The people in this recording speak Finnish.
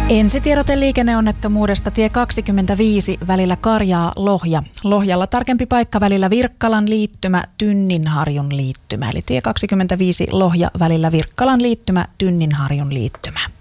Ensitiedote liikenneonnettomuudesta tie 25 välillä Karjaa-Lohja. Lohjalla tarkempi paikka välillä Virkkalan liittymä, Tynninharjun liittymä. Eli tie 25 Lohja välillä Virkkalan liittymä, Tynninharjun liittymä.